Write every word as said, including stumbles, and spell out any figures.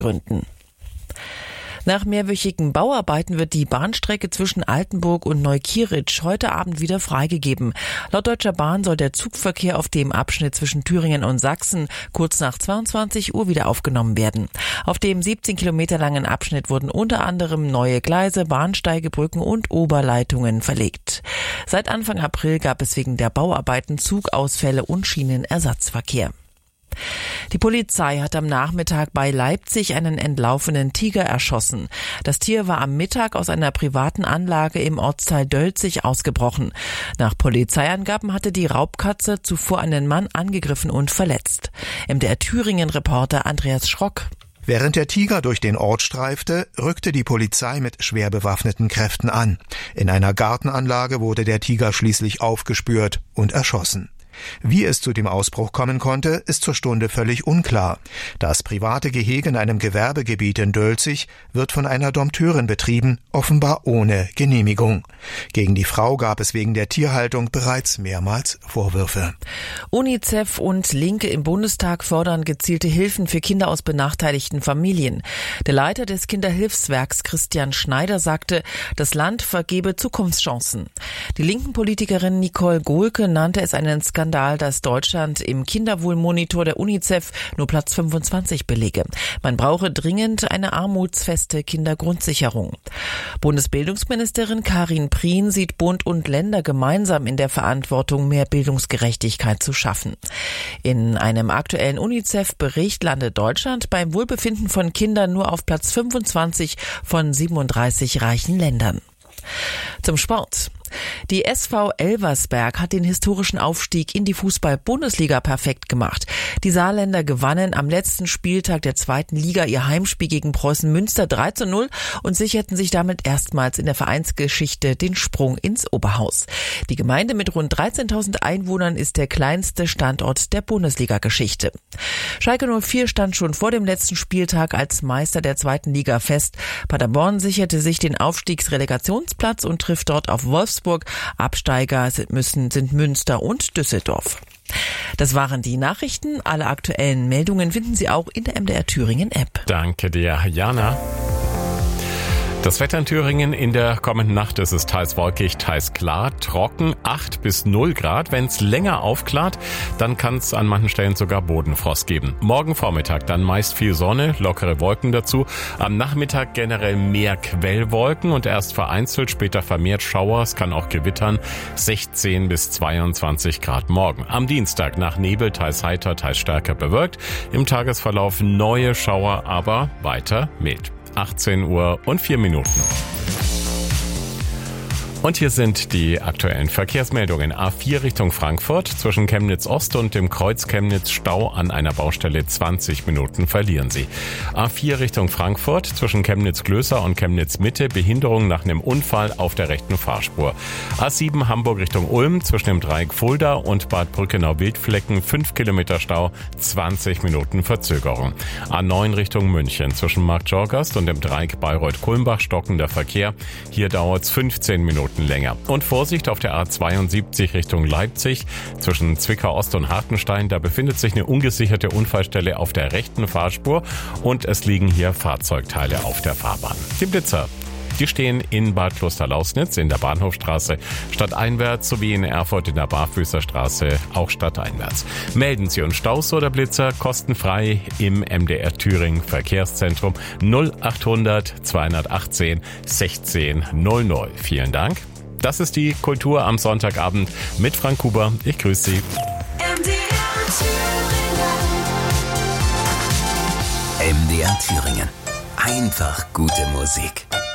Gründen. Nach mehrwöchigen Bauarbeiten wird die Bahnstrecke zwischen Altenburg und Neukieritsch heute Abend wieder freigegeben. Laut Deutscher Bahn soll der Zugverkehr auf dem Abschnitt zwischen Thüringen und Sachsen kurz nach zweiundzwanzig Uhr wieder aufgenommen werden. Auf dem siebzehn Kilometer langen Abschnitt wurden unter anderem neue Gleise, Bahnsteige, Brücken und Oberleitungen verlegt. Seit Anfang April gab es wegen der Bauarbeiten Zugausfälle und Schienenersatzverkehr. Die Polizei hat am Nachmittag bei Leipzig einen entlaufenen Tiger erschossen. Das Tier war am Mittag aus einer privaten Anlage im Ortsteil Dölzig ausgebrochen. Nach Polizeiangaben hatte die Raubkatze zuvor einen Mann angegriffen und verletzt. M D R Thüringen-Reporter Andreas Schrock. Während der Tiger durch den Ort streifte, rückte die Polizei mit schwer bewaffneten Kräften an. In einer Gartenanlage wurde der Tiger schließlich aufgespürt und erschossen. Wie es zu dem Ausbruch kommen konnte, ist zur Stunde völlig unklar. Das private Gehege in einem Gewerbegebiet in Dölzig wird von einer Dompteurin betrieben, offenbar ohne Genehmigung. Gegen die Frau gab es wegen der Tierhaltung bereits mehrmals Vorwürfe. UNICEF und Linke im Bundestag fordern gezielte Hilfen für Kinder aus benachteiligten Familien. Der Leiter des Kinderhilfswerks Christian Schneider sagte, das Land vergebe Zukunftschancen. Die linken Politikerin Nicole Gohlke nannte es einen Skandal, dass Deutschland im Kinderwohlmonitor der UNICEF nur Platz fünfundzwanzig belege. Man brauche dringend eine armutsfeste Kindergrundsicherung. Bundesbildungsministerin Karin Prien sieht Bund und Länder gemeinsam in der Verantwortung, mehr Bildungsgerechtigkeit zu schaffen. In einem aktuellen UNICEF-Bericht landet Deutschland beim Wohlbefinden von Kindern nur auf Platz fünfundzwanzig von siebenunddreißig reichen Ländern. Zum Sport. Die S V Elversberg hat den historischen Aufstieg in die Fußball-Bundesliga perfekt gemacht. Die Saarländer gewannen am letzten Spieltag der zweiten Liga ihr Heimspiel gegen Preußen Münster drei zu null und sicherten sich damit erstmals in der Vereinsgeschichte den Sprung ins Oberhaus. Die Gemeinde mit rund dreizehntausend Einwohnern ist der kleinste Standort der Bundesliga-Geschichte. Schalke null vier stand schon vor dem letzten Spieltag als Meister der zweiten Liga fest. Paderborn sicherte sich den Aufstiegsrelegationsplatz und trifft dort auf Wolfsburg. Absteiger sind, müssen, sind Münster und Düsseldorf. Das waren die Nachrichten. Alle aktuellen Meldungen finden Sie auch in der M D R Thüringen App. Danke dir, Jana. Das Wetter in Thüringen: in der kommenden Nacht ist es teils wolkig, teils klar, trocken, acht bis null Grad. Wenn es länger aufklart, dann kann es an manchen Stellen sogar Bodenfrost geben. Morgen Vormittag dann meist viel Sonne, lockere Wolken dazu. Am Nachmittag generell mehr Quellwolken und erst vereinzelt, später vermehrt Schauer. Es kann auch gewittern, sechzehn bis zweiundzwanzig Grad morgen. Am Dienstag nach Nebel, teils heiter, teils stärker bewölkt. Im Tagesverlauf neue Schauer, aber weiter mild. achtzehn Uhr und vier Minuten. Und hier sind die aktuellen Verkehrsmeldungen. A vier Richtung Frankfurt, zwischen Chemnitz Ost und dem Kreuz Chemnitz Stau an einer Baustelle, zwanzig Minuten verlieren Sie. A vier Richtung Frankfurt, zwischen Chemnitz Glößer und Chemnitz Mitte, Behinderung nach einem Unfall auf der rechten Fahrspur. A sieben Hamburg Richtung Ulm, zwischen dem Dreieck Fulda und Bad Brückenau-Wildflecken, fünf Kilometer Stau, zwanzig Minuten Verzögerung. A neun Richtung München, zwischen Markt Jorgast und dem Dreieck Bayreuth-Kulmbach, stockender Verkehr. Hier dauert es fünfzehn Minuten länger. Und Vorsicht auf der A zweiundsiebzig Richtung Leipzig, zwischen Zwickau Ost und Hartenstein. Da befindet sich eine ungesicherte Unfallstelle auf der rechten Fahrspur und es liegen hier Fahrzeugteile auf der Fahrbahn. Die Blitzer, die stehen in Bad Klosterlausnitz in der Bahnhofstraße stadteinwärts sowie in Erfurt in der Barfüßerstraße auch stadteinwärts. Melden Sie uns Staus oder Blitzer kostenfrei im M D R Thüringen Verkehrszentrum null achthundert zweihundertachtzehn sechzehn null null. Vielen Dank. Das ist die Kultur am Sonntagabend mit Frank Huber. Ich grüße Sie. M D R Thüringen. M D R Thüringen. Einfach gute Musik.